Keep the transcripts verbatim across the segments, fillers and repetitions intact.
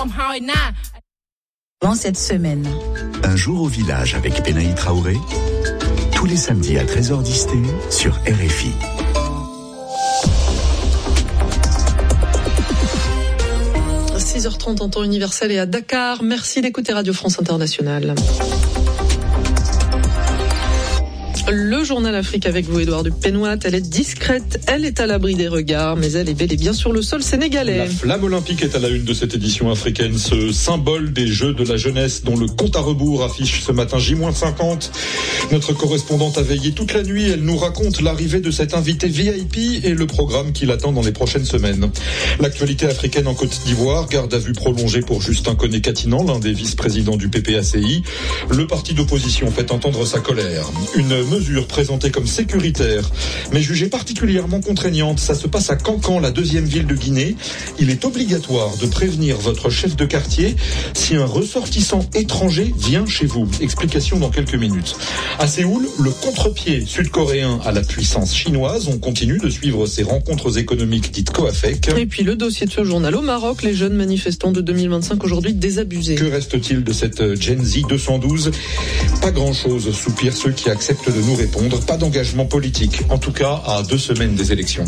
Cette semaine. Un jour au village avec Benaï Traoré, tous les samedis à treize heures dix sur R F I. six heures trente en temps universel et à Dakar. Merci d'écouter Radio France Internationale. Le journal Afrique avec vous, Édouard Dupenoit. Elle est discrète, elle est à l'abri des regards, mais elle est bel et bien sur le sol sénégalais. La flamme olympique est à la une de cette édition africaine, ce symbole des Jeux de la jeunesse dont le compte à rebours affiche ce matin J moins cinquante. Notre correspondante a veillé toute la nuit. Elle nous raconte l'arrivée de cet invité V I P et le programme qui l'attend dans les prochaines semaines. L'actualité africaine en Côte d'Ivoire, garde à vue prolongée pour Justin Koné-Katinan, l'un des vice-présidents du P P A C I. Le parti d'opposition fait entendre sa colère. Une mesure présentée comme sécuritaire, mais jugée particulièrement contraignante. Ça se passe à Kankan, la deuxième ville de Guinée. Il est obligatoire de prévenir votre chef de quartier si un ressortissant étranger vient chez vous. Explication dans quelques minutes. À Séoul, le contre-pied sud-coréen à la puissance chinoise. On continue de suivre ces rencontres économiques dites COAFEC. Et puis le dossier de ce journal au Maroc, les jeunes manifestants de deux mille vingt-cinq aujourd'hui désabusés. Que reste-t-il de cette Gen Z deux cent douze ? Pas grand-chose, soupirent ceux qui acceptent de nous répondre. Pas d'engagement politique, en tout cas à deux semaines des élections.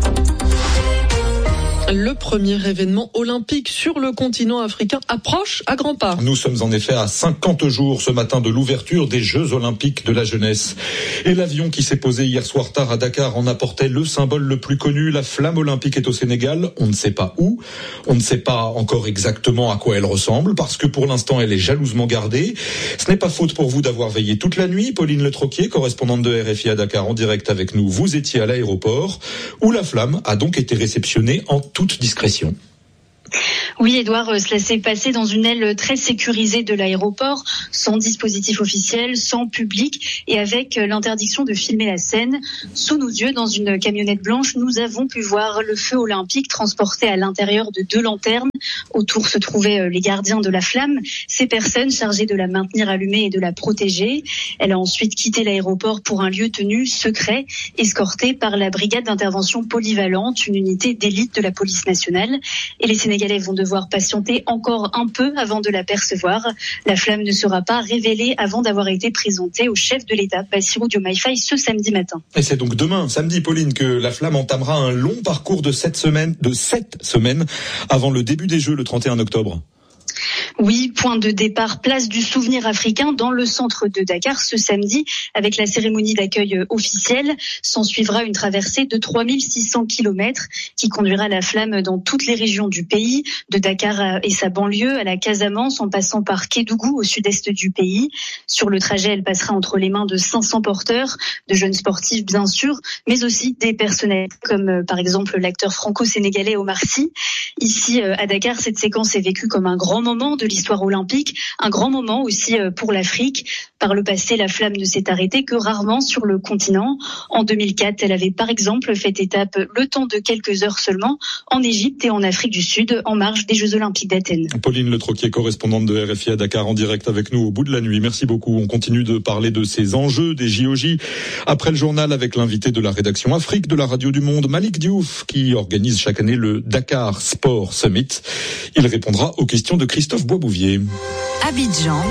Le premier événement olympique sur le continent africain approche à grands pas. Nous sommes en effet à cinquante jours ce matin de l'ouverture des Jeux olympiques de la jeunesse. Et l'avion qui s'est posé hier soir tard à Dakar en apportait le symbole le plus connu. La flamme olympique est au Sénégal. On ne sait pas où. On ne sait pas encore exactement à quoi elle ressemble parce que pour l'instant elle est jalousement gardée. Ce n'est pas faute pour vous d'avoir veillé toute la nuit. Pauline Le Troquier, correspondante de R F I à Dakar en direct avec nous. Vous étiez à l'aéroport où la flamme a donc été réceptionnée en toute discrétion. Oui, Édouard, cela s'est passé dans une aile très sécurisée de l'aéroport, sans dispositif officiel, sans public et avec l'interdiction de filmer la scène. Sous nos yeux, dans une camionnette blanche, nous avons pu voir le feu olympique transporté à l'intérieur de deux lanternes. Autour se trouvaient les gardiens de la flamme, ces personnes chargées de la maintenir allumée et de la protéger. Elle a ensuite quitté l'aéroport pour un lieu tenu secret, escortée par la brigade d'intervention polyvalente, une unité d'élite de la police nationale. Et les Sénégalais vont devoir patienter encore un peu avant de l'apercevoir. La flamme ne sera pas révélée avant d'avoir été présentée au chef de l'État, Bassirou Diomaye Faye, ce samedi matin. Et c'est donc demain, samedi, Pauline, que la flamme entamera un long parcours de sept semaines, de sept semaines avant le début des Jeux le trente et un octobre. Oui, point de départ, place du souvenir africain dans le centre de Dakar ce samedi avec la cérémonie d'accueil officielle. S'en suivra une traversée de trois mille six cents kilomètres qui conduira la flamme dans toutes les régions du pays, de Dakar et sa banlieue à la Casamance en passant par Kédougou au sud-est du pays. Sur le trajet, elle passera entre les mains de cinq cents porteurs, de jeunes sportifs bien sûr, mais aussi des personnalités comme par exemple l'acteur franco-sénégalais Omar Sy. Ici à Dakar, cette séquence est vécue comme un grand moment de l'histoire olympique, un grand moment aussi pour l'Afrique. Par le passé, la flamme ne s'est arrêtée que rarement sur le continent. En deux mille quatre, elle avait par exemple fait étape le temps de quelques heures seulement en Égypte et en Afrique du Sud, en marge des Jeux Olympiques d'Athènes. Pauline Le Troquier, correspondante de R F I à Dakar en direct avec nous au bout de la nuit. Merci beaucoup. On continue de parler de ces enjeux des J O J après le journal avec l'invité de la rédaction Afrique de la Radio du Monde, Malik Diouf, qui organise chaque année le Dakar Sport Summit. Il répondra aux questions de Christophe Boisbouvier. Abidjan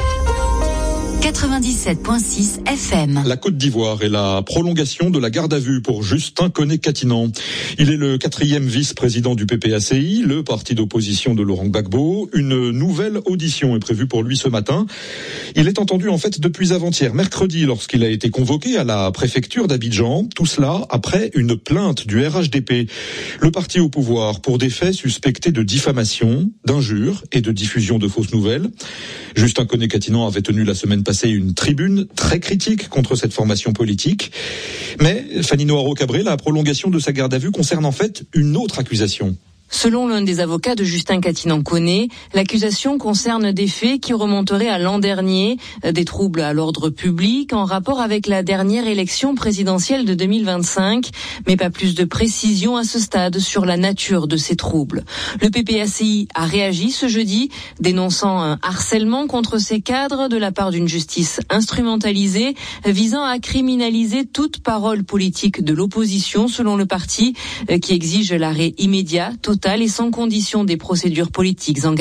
quatre-vingt-dix-sept virgule six F M. La Côte d'Ivoire et la prolongation de la garde à vue pour Justin Koné-Katinan. Il est le quatrième vice-président du P P A C I, le parti d'opposition de Laurent Gbagbo. Une nouvelle audition est prévue pour lui ce matin. Il est entendu en fait depuis avant-hier, mercredi, lorsqu'il a été convoqué à la préfecture d'Abidjan. Tout cela après une plainte du R H D P, le parti au pouvoir, pour des faits suspectés de diffamation, d'injures et de diffusion de fausses nouvelles. Justin Koné-Katinan avait tenu la semaine passée une tribune très critique contre cette formation politique. Mais, Fanny Noiro-Cabré, la prolongation de sa garde à vue concerne en fait une autre accusation. Selon l'un des avocats de Justin Katinan-Koné, l'accusation concerne des faits qui remonteraient à l'an dernier, des troubles à l'ordre public en rapport avec la dernière élection présidentielle de deux mille vingt-cinq, mais pas plus de précision à ce stade sur la nature de ces troubles. Le P P A C I a réagi ce jeudi, dénonçant un harcèlement contre ses cadres de la part d'une justice instrumentalisée, visant à criminaliser toute parole politique de l'opposition, selon le parti, qui exige l'arrêt immédiat, total et sans condition des procédures politiques engagées.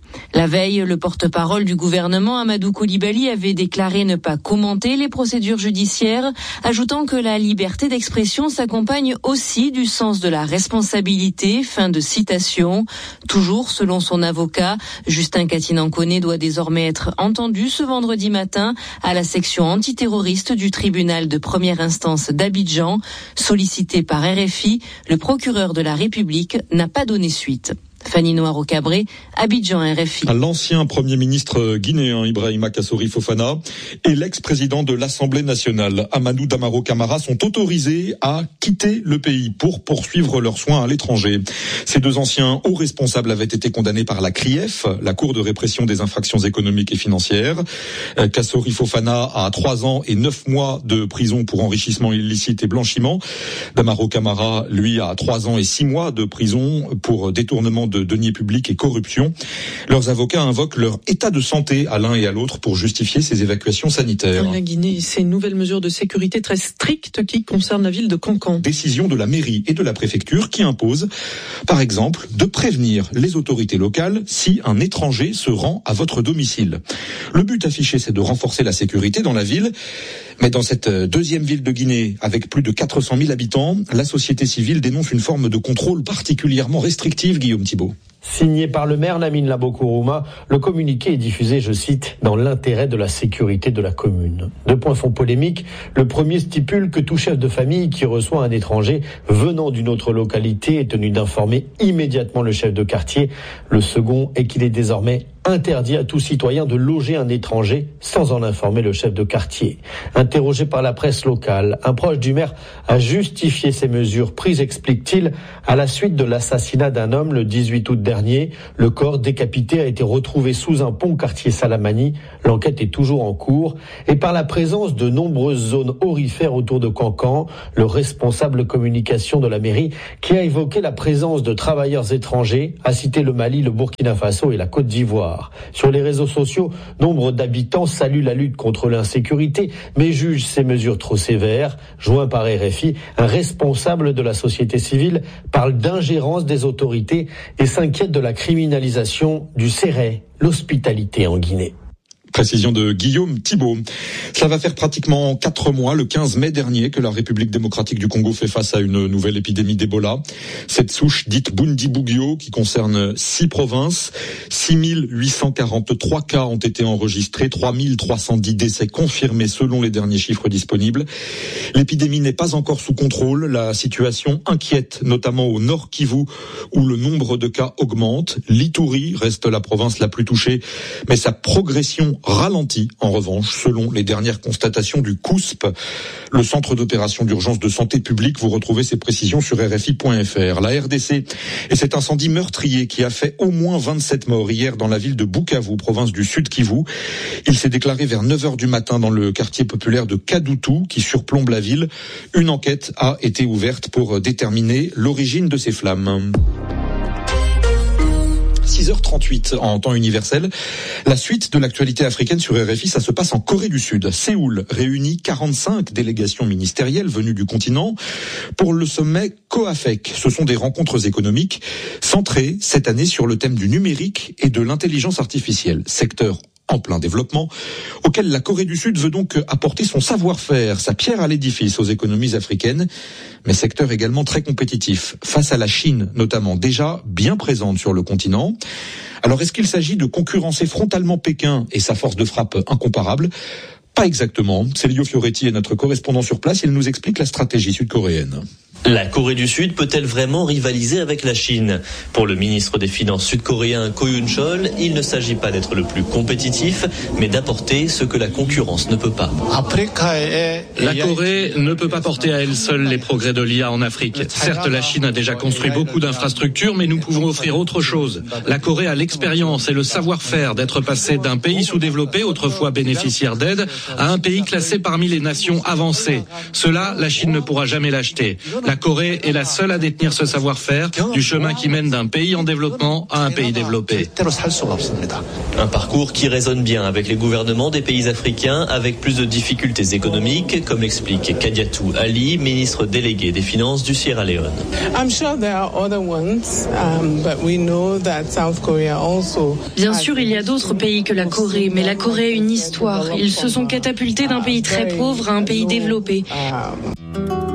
La veille, le porte-parole du gouvernement, Amadou Coulibaly, avait déclaré ne pas commenter les procédures judiciaires, ajoutant que la liberté d'expression s'accompagne aussi du sens de la responsabilité. Fin de citation. Toujours selon son avocat, Justin Katinan-Koné doit désormais être entendu ce vendredi matin à la section antiterroriste du tribunal de première instance d'Abidjan. Sollicité par R F I, le procureur de la République n'a pas donné suite. Fanny Noiro-Cabré, Abidjan, R F I. L'ancien Premier ministre guinéen Ibrahima Kassori Fofana et l'ex-président de l'Assemblée nationale Amadou Damaro Camara sont autorisés à quitter le pays pour poursuivre leurs soins à l'étranger. Ces deux anciens hauts responsables avaient été condamnés par la C R I E F, la Cour de répression des infractions économiques et financières. Kassori Fofana a trois ans et neuf mois de prison pour enrichissement illicite et blanchiment. Damaro Camara, lui, a trois ans et six mois de prison pour détournement de de deniers publics et corruption. Leurs avocats invoquent leur état de santé à l'un et à l'autre pour justifier ces évacuations sanitaires. La Guinée, c'est une nouvelle mesure de sécurité très stricte qui concerne la ville de Cancan. Décision de la mairie et de la préfecture qui impose, par exemple, de prévenir les autorités locales si un étranger se rend à votre domicile. Le but affiché, c'est de renforcer la sécurité dans la ville. Mais dans cette deuxième ville de Guinée, avec plus de quatre cent mille habitants, la société civile dénonce une forme de contrôle particulièrement restrictive, Guillaume Thibault. Signé par le maire Lamine Labokourouma, le communiqué est diffusé, je cite, dans l'intérêt de la sécurité de la commune. Deux points font polémique. Le premier stipule que tout chef de famille qui reçoit un étranger venant d'une autre localité est tenu d'informer immédiatement le chef de quartier. Le second est qu'il est désormais interdit à tout citoyen de loger un étranger sans en informer le chef de quartier. Interrogé par la presse locale, un proche du maire a justifié ces mesures prises, explique-t-il, à la suite de l'assassinat d'un homme le dix-huit août dernier. Le corps décapité a été retrouvé sous un pont quartier Salamani. L'enquête est toujours en cours. Et par la présence de nombreuses zones aurifères autour de Cancan, le responsable communication de la mairie, qui a évoqué la présence de travailleurs étrangers, a cité le Mali, le Burkina Faso et la Côte d'Ivoire. Sur les réseaux sociaux, nombre d'habitants saluent la lutte contre l'insécurité, mais jugent ces mesures trop sévères. Joint par R F I, un responsable de la société civile parle d'ingérence des autorités et s'inquiète de la criminalisation du C R E, l'hospitalité en Guinée. Précision de Guillaume Thibault. Cela va faire pratiquement quatre mois, le quinze mai dernier, que la République démocratique du Congo fait face à une nouvelle épidémie d'Ebola. Cette souche dite Bundibugyo, qui concerne six provinces, six mille huit cent quarante-trois cas ont été enregistrés, trois mille trois cent dix décès confirmés selon les derniers chiffres disponibles. L'épidémie n'est pas encore sous contrôle. La situation inquiète, notamment au Nord Kivu, où le nombre de cas augmente. L'Ituri reste la province la plus touchée, mais sa progression ralenti en revanche, selon les dernières constatations du C O U S P, le Centre d'opération d'urgence de santé publique. Vous retrouvez ces précisions sur R F I point F R. La R D C et cet incendie meurtrier qui a fait au moins vingt-sept morts hier dans la ville de Bukavu, province du Sud Kivu. Il s'est déclaré vers neuf heures du matin dans le quartier populaire de Kadutu qui surplombe la ville. Une enquête a été ouverte pour déterminer l'origine de ces flammes. six heures trente-huit en temps universel. La suite de l'actualité africaine sur R F I, ça se passe en Corée du Sud. Séoul réunit quarante-cinq délégations ministérielles venues du continent pour le sommet COAFEC. Ce sont des rencontres économiques centrées cette année sur le thème du numérique et de l'intelligence artificielle, secteur en plein développement, auquel la Corée du Sud veut donc apporter son savoir-faire, sa pierre à l'édifice aux économies africaines, mais secteur également très compétitif, face à la Chine notamment, déjà bien présente sur le continent. Alors est-ce qu'il s'agit de concurrencer frontalement Pékin et sa force de frappe incomparable ? Pas exactement. Célio Fioretti est notre correspondant sur place, il nous explique la stratégie sud-coréenne. La Corée du Sud peut-elle vraiment rivaliser avec la Chine ? Pour le ministre des Finances sud-coréen Ko Yoon-chol, il ne s'agit pas d'être le plus compétitif, mais d'apporter ce que la concurrence ne peut pas. La Corée ne peut pas porter à elle seule les progrès de l'I A en Afrique. Certes, la Chine a déjà construit beaucoup d'infrastructures, mais nous pouvons offrir autre chose. La Corée a l'expérience et le savoir-faire d'être passé d'un pays sous-développé, autrefois bénéficiaire d'aide, à un pays classé parmi les nations avancées. Cela, la Chine ne pourra jamais l'acheter. La Corée est la seule à détenir ce savoir-faire, du chemin qui mène d'un pays en développement à un pays développé. Un parcours qui résonne bien avec les gouvernements des pays africains avec plus de difficultés économiques, comme l'explique Kadiatou Ali, ministre délégué des Finances du Sierra Leone. Bien sûr, il y a d'autres pays que la Corée, mais la Corée a une histoire. Ils se sont catapultés d'un pays très pauvre à un pays développé.